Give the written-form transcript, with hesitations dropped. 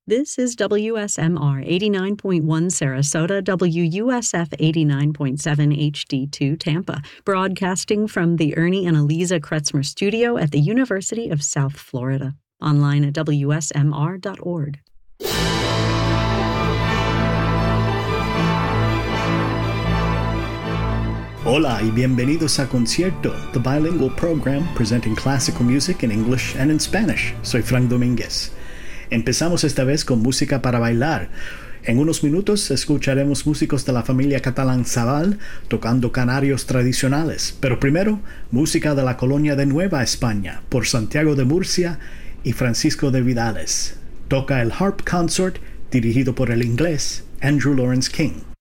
This is WSMR 89.1 Sarasota, WUSF 89.7 HD2 Tampa, broadcasting from the Ernie and Eliza Kretzmer Studio at the University of South Florida. Online at WSMR.org. Hola y bienvenidos a Concierto, the bilingual program presenting classical music in English and in Spanish. Soy Frank Domínguez. Empezamos esta vez con música para bailar. En unos minutos escucharemos músicos de la familia Catalán-Zabal tocando canarios tradicionales, pero primero, música de la colonia de Nueva España por Santiago de Murcia y Francisco de Vidales. Toca el Harp Consort dirigido por el inglés Andrew Lawrence King.